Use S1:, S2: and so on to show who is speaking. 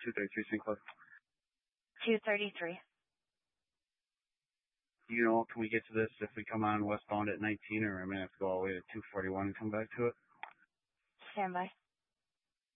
S1: 233 Sinclair.
S2: 233.
S1: You know, can we get to this if we come on westbound at 19, or I may have to go all the way to 241 and come back to it?
S2: Stand by.